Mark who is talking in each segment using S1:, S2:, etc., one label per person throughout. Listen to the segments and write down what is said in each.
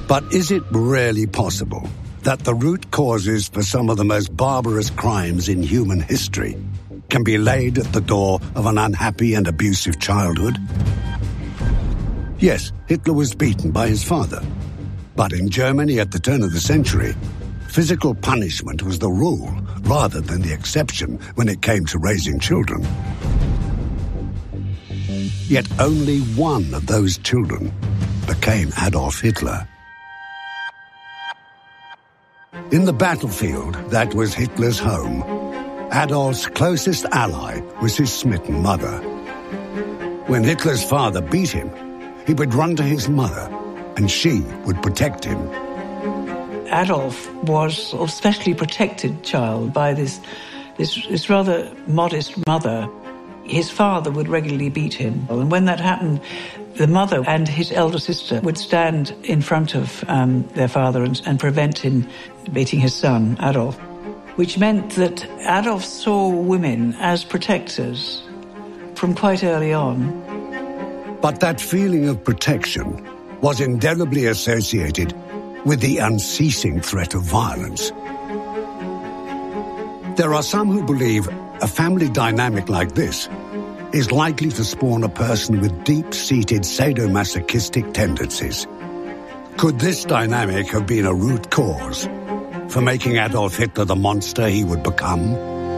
S1: But is it really possible that the root causes for some of the most barbarous crimes in human history can be laid at the door of an unhappy and abusive childhood? Yes, Hitler was beaten by his father. But in Germany at the turn of the century, physical punishment was the rule rather than the exception when it came to raising children. Yet only one of those children became Adolf Hitler. In the battlefield that was Hitler's home, Adolf's closest ally was his smitten mother. When Hitler's father beat him, he would run to his mother, and she would protect him.
S2: Adolf was a specially protected child by this rather modest mother. His father would regularly beat him, and when that happened, the mother and his elder sister would stand in front of their father and prevent him beating his son, Adolf, which meant that Adolf saw women as protectors from quite early on.
S1: But that feeling of protection was indelibly associated with the unceasing threat of violence. There are some who believe a family dynamic like this is likely to spawn a person with deep-seated sadomasochistic tendencies. Could this dynamic have been a root cause for making Adolf Hitler the monster he would become?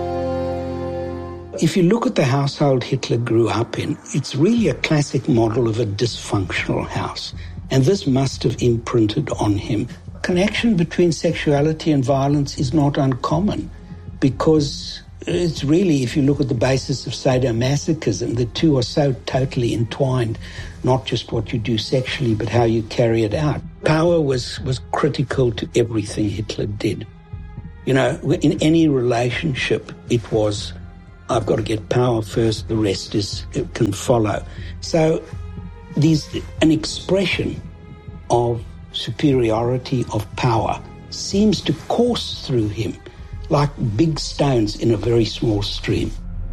S3: If you look at the household Hitler grew up in, it's really a classic model of a dysfunctional house. And this must have imprinted on him. Connection between sexuality and violence is not uncommon because it's really, if you look at the basis of sadomasochism, the two are so totally entwined, not just what you do sexually, but how you carry it out. Power was critical to everything Hitler did. You know, in any relationship, it was, I've got to get power first, the rest it can follow. So there's an expression of superiority, of power, seems to course through him like big stones in a very small stream.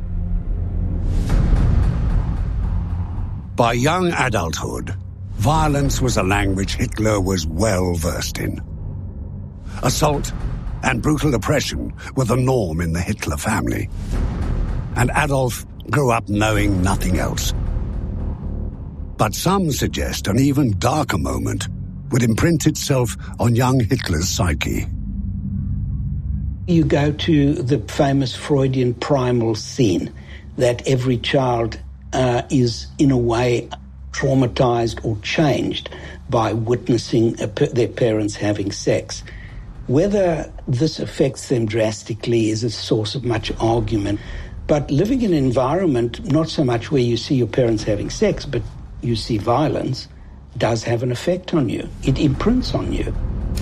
S1: By young adulthood, violence was a language Hitler was well versed in. Assault and brutal oppression were the norm in the Hitler family. And Adolf grew up knowing nothing else. But some suggest an even darker moment would imprint itself on young Hitler's psyche.
S3: You go to the famous Freudian primal scene that every child is in a way traumatized or changed by witnessing their parents having sex. Whether this affects them drastically is a source of much argument. But living in an environment, not so much where you see your parents having sex, but you see violence, does have an effect on you. It imprints on you.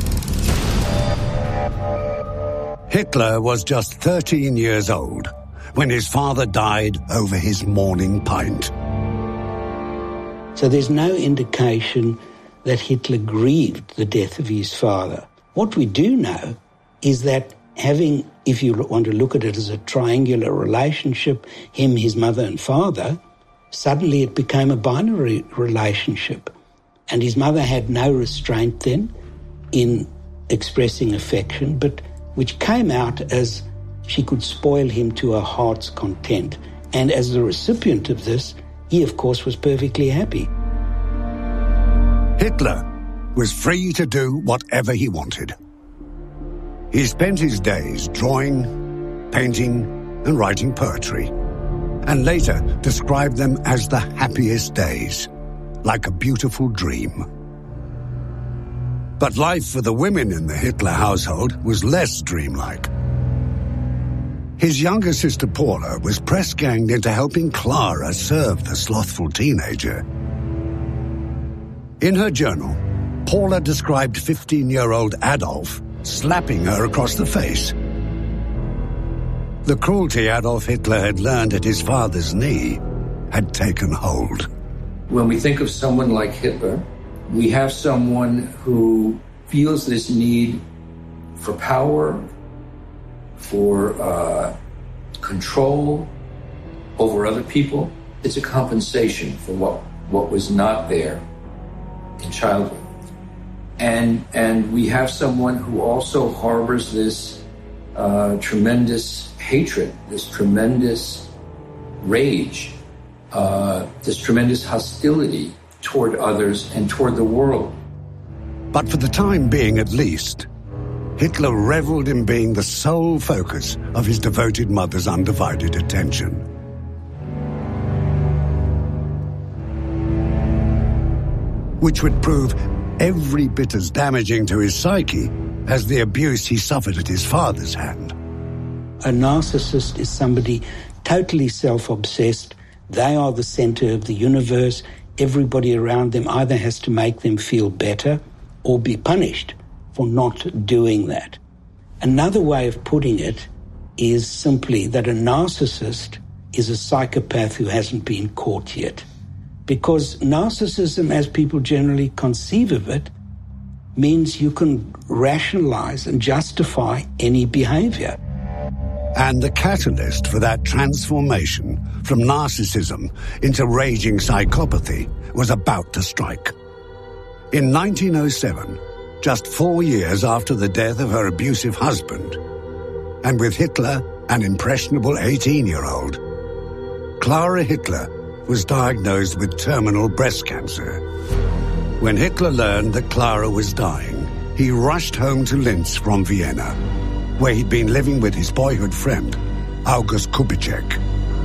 S1: Hitler was just 13 years old when his father died over his morning pint.
S3: So there's no indication that Hitler grieved the death of his father. What we do know is that having, if you want to look at it as a triangular relationship, him, his mother and father, suddenly it became a binary relationship. And his mother had no restraint then in expressing affection, but which came out as she could spoil him to her heart's content. And as the recipient of this, he, of course, was perfectly happy.
S1: Hitler was free to do whatever he wanted. He spent his days drawing, painting, and writing poetry, and later described them as the happiest days, like a beautiful dream. But life for the women in the Hitler household was less dreamlike. His younger sister Paula was press-ganged into helping Clara serve the slothful teenager. In her journal, Paula described 15-year-old Adolf slapping her across the face. The cruelty Adolf Hitler had learned at his father's knee had taken hold.
S4: When we think of someone like Hitler, we have someone who feels this need for power, for control over other people. It's a compensation for what was not there in childhood. And we have someone who also harbors this tremendous hatred, this tremendous rage, this tremendous hostility toward others and toward the world.
S1: But for the time being, at least, Hitler reveled in being the sole focus of his devoted mother's undivided attention. Which would prove every bit as damaging to his psyche as the abuse he suffered at his father's hand.
S3: A narcissist is somebody totally self-obsessed. They are the center of the universe. Everybody around them either has to make them feel better or be punished for not doing that. Another way of putting it is simply that a narcissist is a psychopath who hasn't been caught yet. Because narcissism, as people generally conceive of it, means you can rationalize and justify any behavior.
S1: And the catalyst for that transformation from narcissism into raging psychopathy was about to strike. In 1907, just 4 years after the death of her abusive husband, and with Hitler an impressionable 18-year-old, Clara Hitler was diagnosed with terminal breast cancer. When Hitler learned that Clara was dying, he rushed home to Linz from Vienna, where he'd been living with his boyhood friend, August Kubitschek.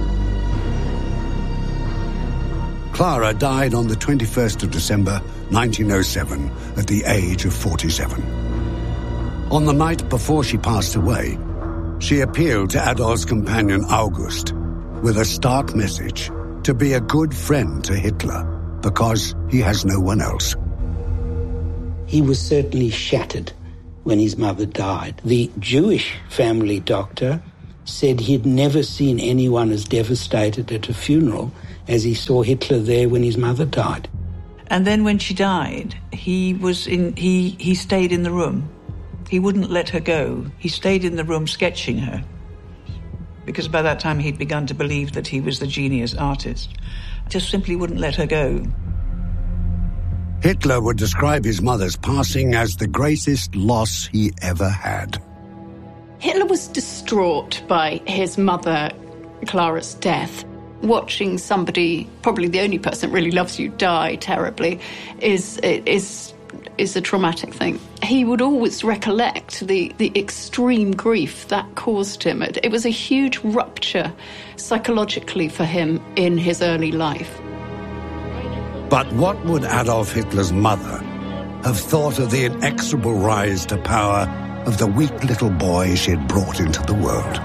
S1: Clara died on the 21st of December, 1907, at the age of 47. On the night before she passed away, she appealed to Adolf's companion August with a stark message to be a good friend to Hitler, because he has no one else.
S3: He was certainly shattered when his mother died. The Jewish family doctor said he'd never seen anyone as devastated at a funeral as he saw Hitler there when his mother died.
S2: And then when she died, he stayed in the room. He wouldn't let her go. He stayed in the room sketching her, because by that time he'd begun to believe that he was the genius artist. Just simply wouldn't let her go.
S1: Hitler would describe his mother's passing as the greatest loss he ever had.
S5: Hitler was distraught by his mother, Clara's death. Watching somebody, probably the only person that really loves you, die terribly is a traumatic thing. He would always recollect the extreme grief that caused him. It was a huge rupture psychologically for him in his early life.
S1: But what would Adolf Hitler's mother have thought of the inexorable rise to power of the weak little boy she had brought into the world?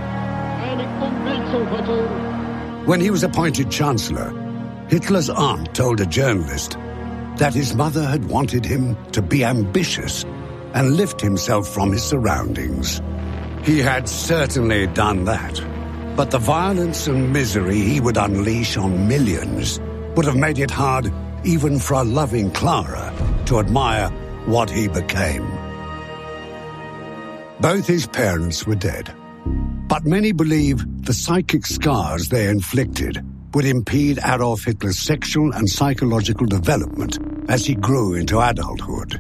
S1: When he was appointed Chancellor, Hitler's aunt told a journalist that his mother had wanted him to be ambitious and lift himself from his surroundings. He had certainly done that, but the violence and misery he would unleash on millions would have made it hard even for a loving Clara to admire what he became. Both his parents were dead, but many believe the psychic scars they inflicted would impede Adolf Hitler's sexual and psychological development as he grew into adulthood.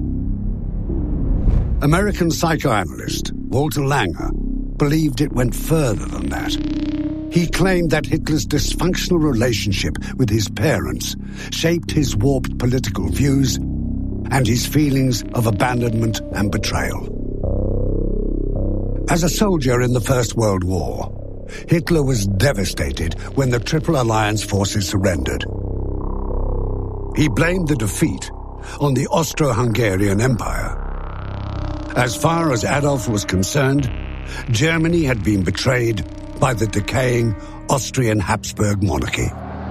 S1: American psychoanalyst Walter Langer believed it went further than that. He claimed that Hitler's dysfunctional relationship with his parents shaped his warped political views and his feelings of abandonment and betrayal. As a soldier in the First World War, Hitler was devastated when the Triple Alliance forces surrendered. He blamed the defeat on the Austro-Hungarian Empire. As far as Adolf was concerned, Germany had been betrayed by the decaying Austrian Habsburg monarchy.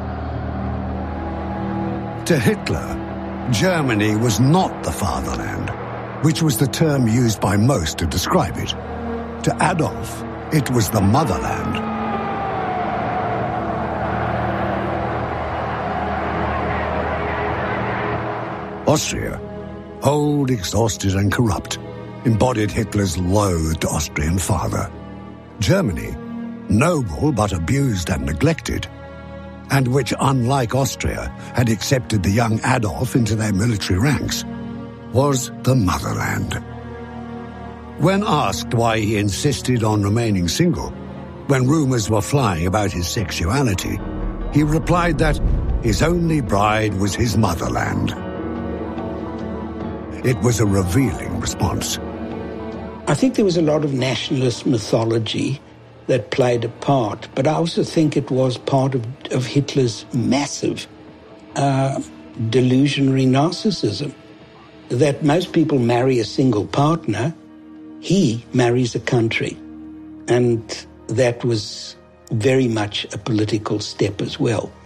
S1: To Hitler, Germany was not the fatherland, which was the term used by most to describe it. To Adolf, it was the motherland. Austria, old, exhausted and corrupt, embodied Hitler's loathed Austrian father. Germany, noble but abused and neglected, and which, unlike Austria, had accepted the young Adolf into their military ranks, was the motherland. When asked why he insisted on remaining single, when rumors were flying about his sexuality, he replied that his only bride was his motherland. It was a revealing response.
S3: I think there was a lot of nationalist mythology that played a part, but I also think it was part of Hitler's massive delusionary narcissism, that most people marry a single partner, he marries a country. And that was very much a political step as well.